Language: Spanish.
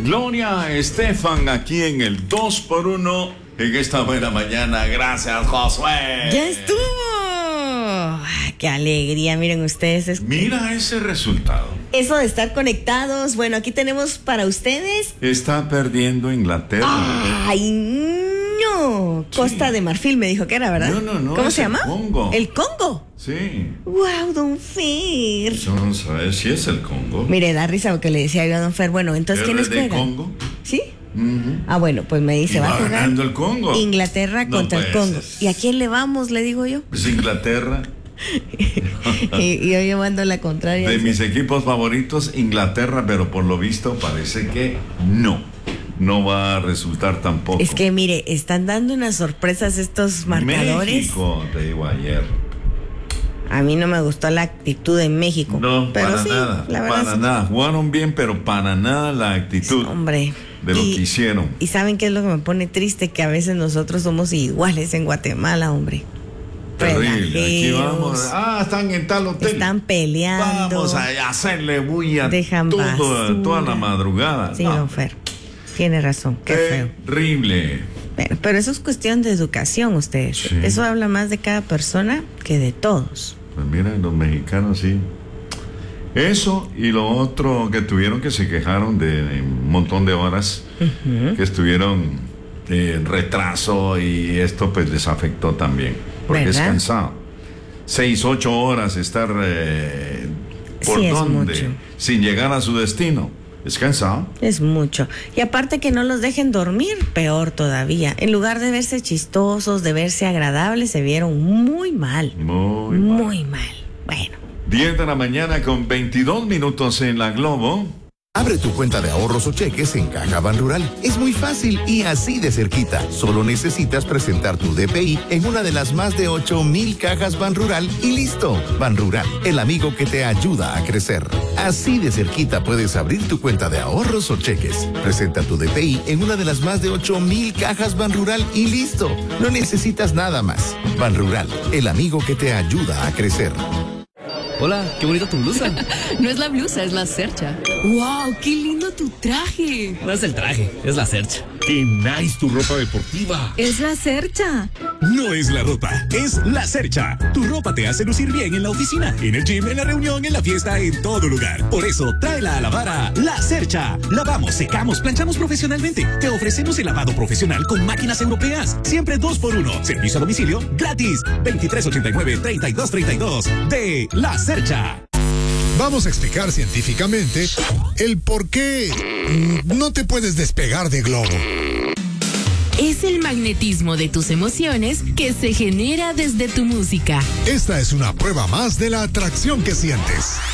Gloria Estefan aquí en el 2x1 en esta buena mañana. Gracias, Josué. ¡Ya estuvo! ¡Qué alegría! Miren ustedes. Mira ese resultado. Eso de estar conectados. Bueno, aquí tenemos para ustedes. Está perdiendo Inglaterra. ¡Ay, no! Sí. Costa de Marfil me dijo que era, ¿verdad? No. ¿Cómo se llama? Congo. ¿El Congo? Sí. ¡Wow, don Fer! Vamos a ver si es el Congo. Mire, da risa porque le decía yo a don Fer. Bueno, entonces, ¿quiénes de juegan? Congo? ¿Sí? Uh-huh. Ah, bueno, pues me dice, va a jugar ganando el Congo. Inglaterra contra el Congo. ¿Y a quién le vamos? Le digo yo. Pues Inglaterra. y yo llevando la contraria. De mis equipos favoritos, Inglaterra, pero por lo visto parece que no va a resultar tampoco. Es que mire, están dando unas sorpresas estos marcadores. México, te digo ayer. A mí no me gustó la actitud de México. No, pero para sí, nada. la verdad Para nada. Jugaron bien, pero para nada la actitud. Hombre. De lo que hicieron. Y ¿saben qué es lo que me pone triste? Que a veces nosotros somos iguales en Guatemala, hombre. Terrible. Aquí vamos. Están en tal hotel. Están peleando. Vamos a hacerle bulla toda la madrugada. Sí, don Fer. Tiene razón. Qué feo. Terrible. Pero eso es cuestión de educación, ustedes. Sí. Eso habla más de cada persona que de todos. Pues mira, los mexicanos sí. Eso y lo otro que tuvieron, que se quejaron de un montón de horas, que estuvieron en retraso, y esto pues les afectó también. Porque es cansado. 6-8 horas estar por sí, donde, sin llegar a su destino. Es cansado. Es mucho. Y aparte que no los dejen dormir, peor todavía. En lugar de verse chistosos, de verse agradables, se vieron muy mal. Muy mal. Bueno. 10 de la mañana con 22 minutos en la Globo. Abre tu cuenta de ahorros o cheques en Caja Banrural. Es muy fácil y así de cerquita. Solo necesitas presentar tu DPI en una de las más de 8,000 cajas Banrural y listo. Banrural, el amigo que te ayuda a crecer. Así de cerquita puedes abrir tu cuenta de ahorros o cheques. Presenta tu DPI en una de las más de 8,000 cajas Banrural y listo. No necesitas nada más. Banrural, el amigo que te ayuda a crecer. Hola, qué bonita tu blusa. No es la blusa, es la cercha. ¡Wow! ¡Qué lindo tu traje! No es el traje, es la cercha. ¡Qué nice tu ropa deportiva! Es la cercha. No es la ropa, es la cercha. Tu ropa te hace lucir bien en la oficina, en el gym, en la reunión, en la fiesta, en todo lugar. Por eso, tráela a lavar a La Cercha. Lavamos, secamos, planchamos profesionalmente. Te ofrecemos el lavado profesional con máquinas europeas. Siempre 2x1. Servicio a domicilio gratis. 2389-3232 de La Cercha. Vamos a explicar científicamente el por qué no te puedes despegar de Globo. Es el magnetismo de tus emociones que se genera desde tu música. Esta es una prueba más de la atracción que sientes.